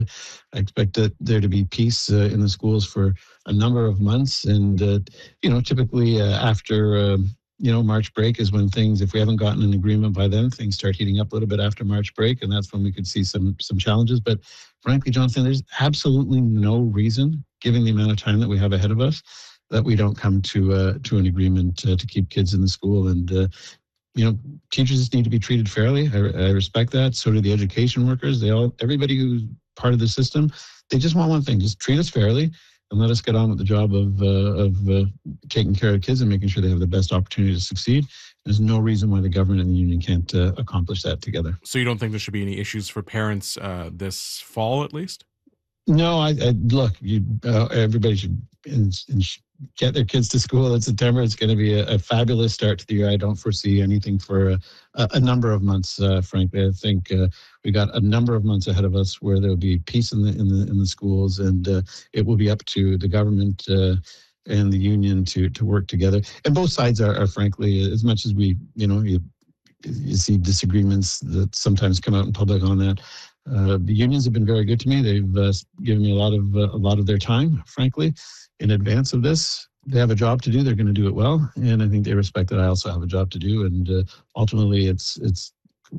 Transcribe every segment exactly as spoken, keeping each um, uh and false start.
I expect that there to be peace uh, in the schools for a number of months. And, uh, you know, typically uh, after, um, you know, March break is when things, if we haven't gotten an agreement by then, things start heating up a little bit after March break. And that's when we could see some some challenges. But frankly, Jonathan, there's absolutely no reason, given the amount of time that we have ahead of us, that we don't come to uh, to an agreement uh, to keep kids in the school. And, uh, you know, teachers need to be treated fairly. I, I respect that. So do the education workers. They all, everybody who's part of the system, they just want one thing: just treat us fairly and let us get on with the job of uh, of uh, taking care of kids and making sure they have the best opportunity to succeed. There's no reason why the government and the union can't uh, accomplish that together. So you don't think there should be any issues for parents uh, this fall, at least? No, I, I look. You, uh, everybody should in, in, get their kids to school in September. It's going to be a, a fabulous start to the year. I don't foresee anything for a, a number of months. Uh, frankly, I think uh, we got a number of months ahead of us where there will be peace in the in the in the schools, and uh, it will be up to the government uh, and the union to to work together. And both sides are, are frankly, as much as we, you know, you you see disagreements that sometimes come out in public on that. Uh, the unions have been very good to me. They've uh, given me a lot of uh, a lot of their time, frankly, in advance of this. They have a job to do. They're going to do it well, and I think they respect that I also have a job to do. And uh, ultimately, it's it's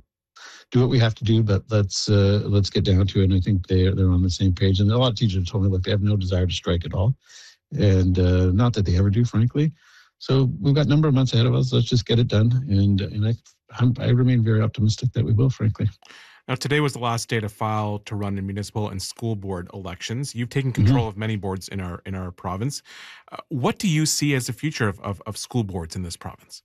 do what we have to do, but let's uh, let's get down to it. And I think they they're on the same page. And a lot of teachers have told me, look, they have no desire to strike at all, and uh, not that they ever do, frankly. So we've got a number of months ahead of us. Let's just get it done, and and I I'm, I remain very optimistic that we will, frankly. Now, today was the last day to file to run in municipal and school board elections. You've taken control mm-hmm. of many boards in our in our province. Uh, what do you see as the future of, of, of school boards in this province?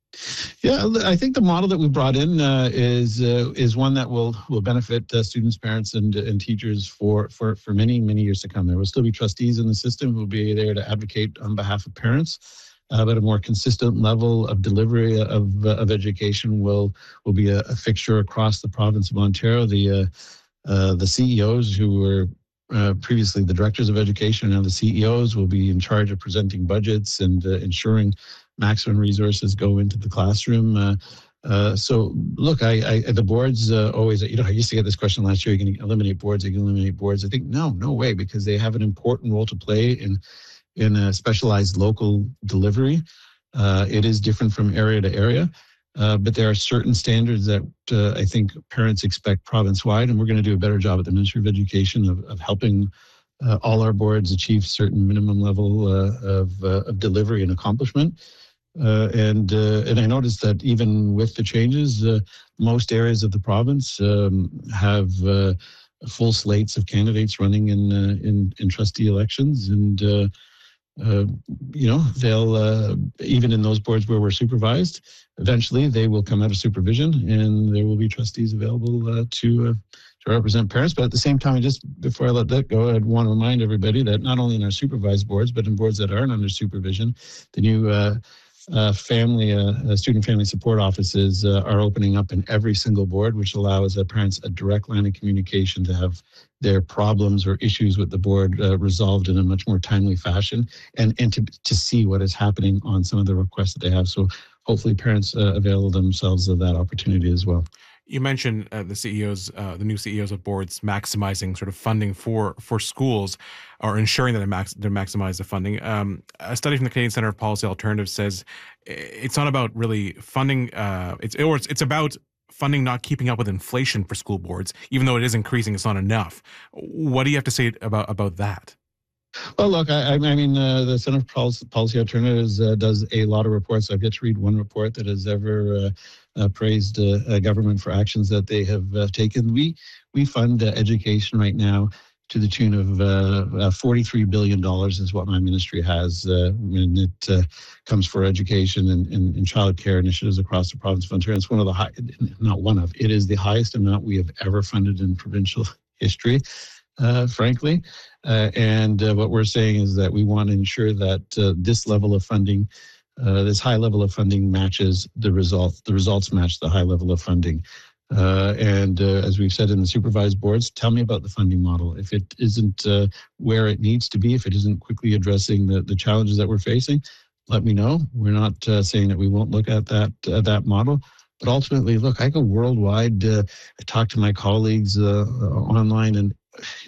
Yeah, I think the model that we brought in uh, is uh, is one that will will benefit uh, students, parents, and and teachers for, for for many many years to come. There will still be trustees in the system who will be there to advocate on behalf of parents. Uh, but a more consistent level of delivery of uh, of education will will be a, a fixture across the province of Ontario. The uh, uh, the C E Os who were uh, previously the directors of education, and the C E Os will be in charge of presenting budgets and uh, ensuring maximum resources go into the classroom. Uh, uh, so, look, I, I the boards uh, always, you know, I used to get this question last year: are you going to eliminate boards? Are you going to eliminate boards? I think no, no way, because they have an important role to play in. in a specialized local delivery. Uh, it is different from area to area, uh, but there are certain standards that uh, I think parents expect province-wide, and we're going to do a better job at the Ministry of Education of, of helping uh, all our boards achieve certain minimum level uh, of, uh, of delivery and accomplishment. Uh, and uh, and I noticed that even with the changes, uh, most areas of the province um, have uh, full slates of candidates running in uh, in, in trustee elections, and uh, Uh, you know, they'll, uh, even in those boards where we're supervised, eventually they will come out of supervision and there will be trustees available uh, to uh, to represent parents. But at the same time, just before I let that go, I'd want to remind everybody that not only in our supervised boards, but in boards that aren't under supervision, the new uh, uh, family, uh, student family support offices uh, are opening up in every single board, which allows uh, parents a direct line of communication to have their problems or issues with the board uh, resolved in a much more timely fashion, and, and to, to see what is happening on some of the requests that they have. So hopefully parents uh, avail themselves of that opportunity as well. You mentioned uh, the C E Os, uh, the new C E Os of boards maximizing sort of funding for for schools, or ensuring that they, max, they maximize the funding. Um, a study from the Canadian Centre of Policy Alternatives says it's not about really funding. Uh, it's or it's, it's about funding not keeping up with inflation for school boards, even though it is increasing. It's not enough. What do you have to say about about that? Well, look, I, I mean, uh, the Centre for Policy, Policy Alternatives uh, does a lot of reports. I've yet to read one report that has ever uh, uh, praised uh, a government for actions that they have uh, taken. We we fund uh, education right now to the tune of uh, uh, forty-three billion dollars is what my ministry has uh, when it uh, comes for education and, and, and child care initiatives across the province of Ontario. It's one of the high, not one of, it is the highest amount we have ever funded in provincial history. Uh, frankly. Uh, and uh, what we're saying is that we want to ensure that uh, this level of funding, uh, this high level of funding matches the results. The results match the high level of funding. Uh, and uh, as we've said in the supervised boards, tell me about the funding model. If it isn't uh, where it needs to be, if it isn't quickly addressing the, the challenges that we're facing, let me know. We're not uh, saying that we won't look at that, uh, that model. But ultimately, look, I go worldwide. Uh, I talk to my colleagues uh, online, and